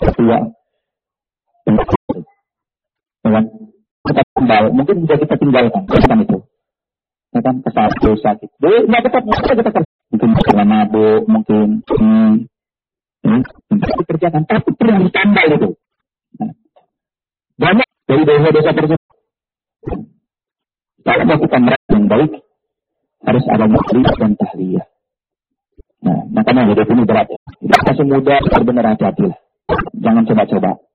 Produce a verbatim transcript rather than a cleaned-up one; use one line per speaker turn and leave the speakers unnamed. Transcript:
tua. Ya, kita tinggal, mungkin bisa kita tinggalkan, kan itu. Ya kan, kesalahan dosa gitu. Nggak tetap, kita kita mungkin karena mabuk, mungkin hmm, hmm, bisa dikerjakan, tapi perlu ditambal itu. Nah, banyak dari dosa-dosa tersebut. Kalau mau kita merasa yang baik, harus ada makrifat dan tahliyah. Nah, makanya hidup ini berat ya. Tidak semudah benar-benar hati-hati lah. Jangan coba-coba.